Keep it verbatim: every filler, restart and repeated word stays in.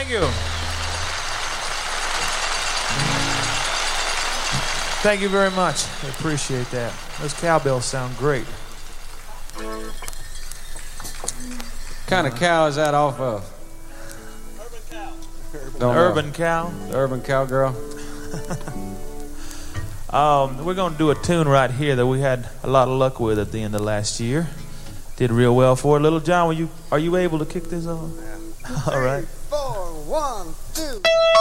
Thank you. Thank you very much. I appreciate that. Those cowbells sound great. What kind of cow is that off of? An urban cow. The urban cowgirl. um, we're going to do a tune right here that we had a lot of luck with at the end of last year. Did real well for it. Little John, were you, are you able to kick this off? Yeah. All right. Three, four, one, two.